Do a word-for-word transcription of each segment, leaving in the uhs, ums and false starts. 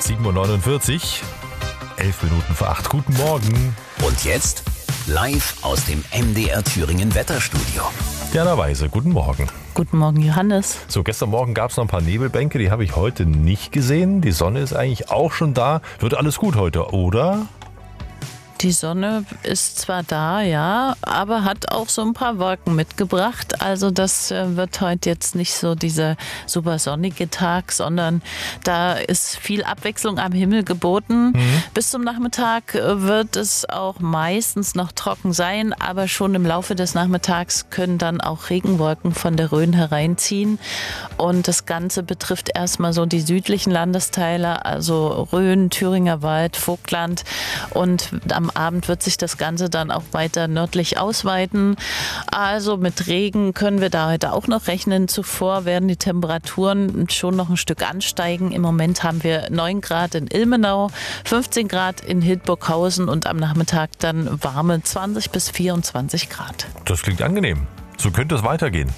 sieben Uhr neunundvierzig, elf Minuten vor acht. Guten Morgen. Und jetzt live aus dem M D R Thüringen Wetterstudio. Diana Weise, guten Morgen. Guten Morgen, Johannes. So, gestern Morgen gab es noch ein paar Nebelbänke, die habe ich heute nicht gesehen. Die Sonne ist eigentlich auch schon da. Wird alles gut heute, oder? Die Sonne ist zwar da, ja, aber hat auch so ein paar Wolken mitgebracht. Also das wird heute jetzt nicht so dieser super sonnige Tag, sondern da ist viel Abwechslung am Himmel geboten. Mhm. Bis zum Nachmittag wird es auch meistens noch trocken sein, aber schon im Laufe des Nachmittags können dann auch Regenwolken von der Rhön hereinziehen. Und das Ganze betrifft erstmal so die südlichen Landesteile, also Rhön, Thüringer Wald, Vogtland, und am Am Abend wird sich das Ganze dann auch weiter nördlich ausweiten. Also mit Regen können wir da heute auch noch rechnen. Zuvor werden die Temperaturen schon noch ein Stück ansteigen. Im Moment haben wir neun Grad in Ilmenau, fünfzehn Grad in Hildburghausen und am Nachmittag dann warme zwanzig bis vierundzwanzig Grad. Das klingt angenehm. So könnte es weitergehen.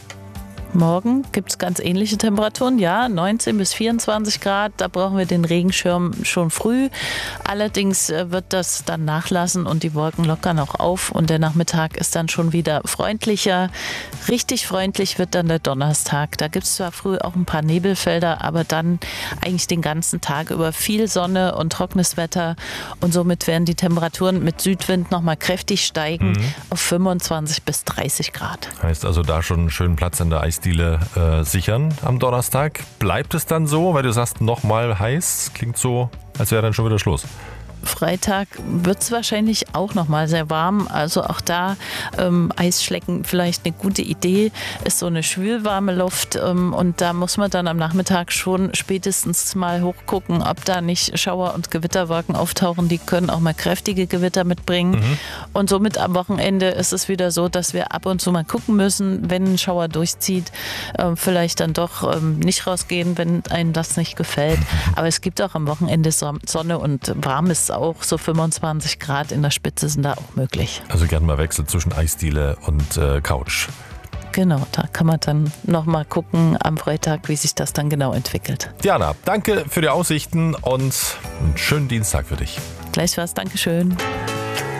Morgen gibt es ganz ähnliche Temperaturen, ja, neunzehn bis vierundzwanzig Grad. Da brauchen wir den Regenschirm schon früh. Allerdings wird das dann nachlassen und die Wolken lockern auch auf. Und der Nachmittag ist dann schon wieder freundlicher. Richtig freundlich wird dann der Donnerstag. Da gibt es zwar früh auch ein paar Nebelfelder, aber dann eigentlich den ganzen Tag über viel Sonne und trockenes Wetter. Und somit werden die Temperaturen mit Südwind nochmal kräftig steigen mhm. auf fünfundzwanzig bis dreißig Grad. Heißt also da schon einen schönen Platz an der Eis Eisdiele äh, sichern am Donnerstag. Bleibt es dann so, weil du sagst, nochmal heiß? Klingt so, als wäre dann schon wieder Schluss. Freitag wird es wahrscheinlich auch noch mal sehr warm. Also auch da ähm, Eisschlecken vielleicht eine gute Idee. Ist so eine schwülwarme Luft ähm, und da muss man dann am Nachmittag schon spätestens mal hochgucken, ob da nicht Schauer- und Gewitterwolken auftauchen. Die können auch mal kräftige Gewitter mitbringen. Mhm. Und somit am Wochenende ist es wieder so, dass wir ab und zu mal gucken müssen, wenn ein Schauer durchzieht, äh, vielleicht dann doch ähm, nicht rausgehen, wenn einem das nicht gefällt. Aber es gibt auch am Wochenende Sonne und warmes auch, so fünfundzwanzig Grad in der Spitze sind da auch möglich. Also gerne mal wechseln zwischen Eisdiele und äh, Couch. Genau, da kann man dann nochmal gucken am Freitag, wie sich das dann genau entwickelt. Diana, danke für die Aussichten und einen schönen Dienstag für dich. Gleichfalls, Dankeschön.